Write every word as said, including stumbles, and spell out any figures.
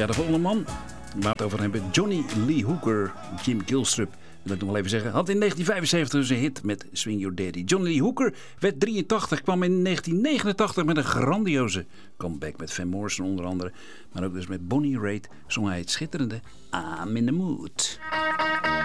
Ja, de volgende man waar we het over hebben, Johnny Lee Hooker, Jim Gilstrap. wil ik nog wel even zeggen, had in negentien vijfenzeventig een hit met Swing Your Daddy. Johnny Lee Hooker werd drieëntachtig, kwam in negentien negenentachtig met een grandioze comeback met Van Morrison onder andere. Maar ook dus met Bonnie Raitt zong hij het schitterende I'm in the Mood.